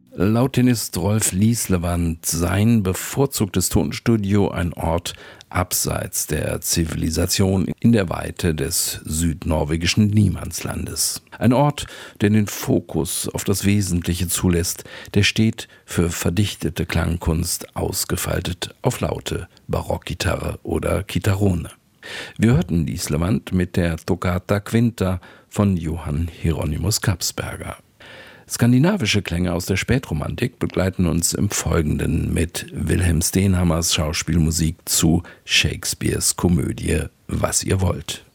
Laut Tenist Rolf Lislevand sein bevorzugtes Tonstudio ein Ort abseits der Zivilisation in der Weite des südnorwegischen Niemandslandes. Ein Ort, der den Fokus auf das Wesentliche zulässt, der steht für verdichtete Klangkunst, ausgefaltet auf Laute, Barockgitarre oder Chitarrone. Wir hörten Lislevand mit der Toccata Quinta von Johann Hieronymus Kapsberger. Skandinavische Klänge aus der Spätromantik begleiten uns im Folgenden mit Wilhelm Stenhammers Schauspielmusik zu Shakespeares Komödie Was ihr wollt.